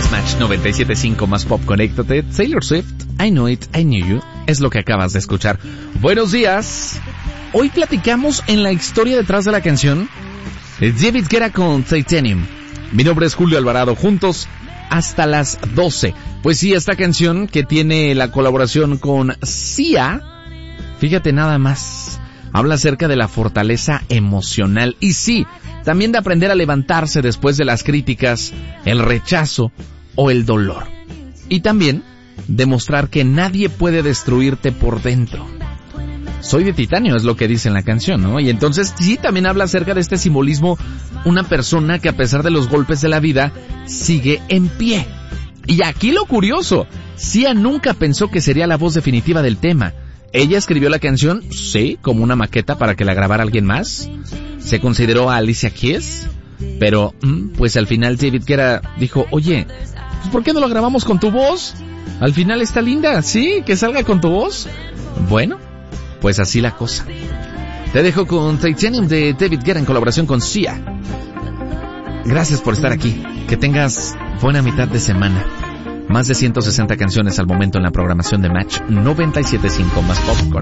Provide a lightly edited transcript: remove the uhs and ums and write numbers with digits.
Es Match 97.5 más pop, conéctate. Taylor Swift, I Know It, I Knew You, es lo que acabas de escuchar. Buenos días. Hoy platicamos en la historia detrás de la canción David Guetta con Titanium. Mi nombre es Julio Alvarado, juntos hasta las 12. Pues sí, esta canción que tiene la colaboración con Sia, fíjate nada más, habla acerca de la fortaleza emocional y sí, también de aprender a levantarse después de las críticas, el rechazo o el dolor. Y también demostrar que nadie puede destruirte por dentro. Soy de titanio, es lo que dice en la canción, ¿no? Y entonces sí, también habla acerca de este simbolismo, una persona que a pesar de los golpes de la vida, sigue en pie. Y aquí lo curioso, Sia nunca pensó que sería la voz definitiva del tema. Ella escribió la canción, sí, como una maqueta para que la grabara alguien más. Se consideró a Alicia Keys, pero pues al final David Guetta dijo, oye, pues ¿por qué no lo grabamos con tu voz? Al final está linda, sí, que salga con tu voz. Bueno, pues así la cosa. Te dejo con Titanium de David Guetta en colaboración con Sia. Gracias por estar aquí. Que tengas buena mitad de semana. Más de 160 canciones al momento en la programación de Match 97.5 más pop.